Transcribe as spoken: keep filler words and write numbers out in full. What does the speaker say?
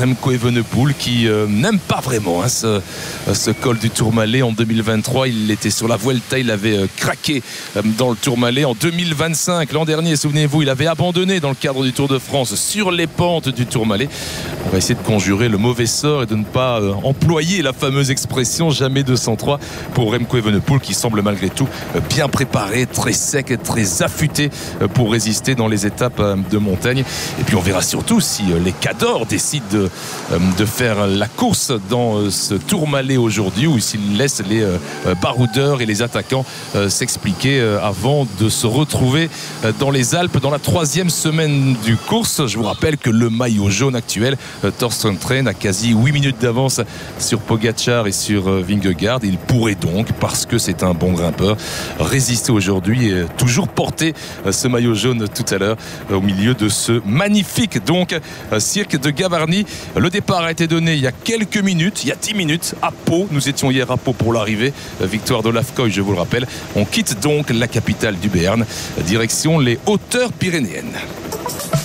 Remco Evenepoel qui euh, n'aime pas vraiment hein, ce, ce col du Tourmalet en deux mille vingt-trois. Il était sur la Vuelta, il avait euh, craqué euh, dans le Tourmalet en deux mille vingt-cinq. L'an dernier, souvenez-vous, il avait abandonné dans le cadre du Tour de France sur les pentes du Tourmalet. On va essayer de conjurer le mauvais sort et de ne pas euh, employer la fameuse expression jamais deux cent trois pour Remco Evenepoel qui semble malgré tout euh, bien préparé, très sec et très affûté euh, pour résister dans les étapes euh, de montagne. Et puis on verra surtout si euh, les Cadors décident de, euh, de faire la course dans euh, ce Tourmalet aujourd'hui ou s'ils laissent les euh, baroudeurs et les attaquants euh, s'expliquer euh, avant de se retrouver euh, dans les Alpes dans la troisième semaine du course. Je vous rappelle que le maillot jaune actuel, euh, Thorsten Tren, a quasi huit minutes d'avance sur Pogacar et sur euh, Vingegaard. Il pourrait donc, parce que c'est un bon grimpeur, résister aujourd'hui et euh, toujours porter euh, ce maillot jaune tout à l'heure euh, au milieu de ce magnifique donc euh, cirque de Gavarnie. Le départ a été donné il y a quelques minutes, il y a dix minutes à Pau. Nous étions hier à Pau pour l'arrivée. Victoire d'Olaf Koy, je vous le rappelle. On quitte donc la capitale du Béarn, direction les hauteurs pyrénéennes.